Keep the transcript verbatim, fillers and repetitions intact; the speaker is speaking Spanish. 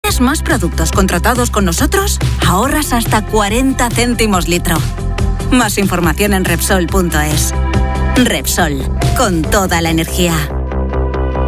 tienes más productos contratados con nosotros, ahorras hasta cuarenta céntimos litro. Más información en Repsol punto es. Repsol, con toda la energía.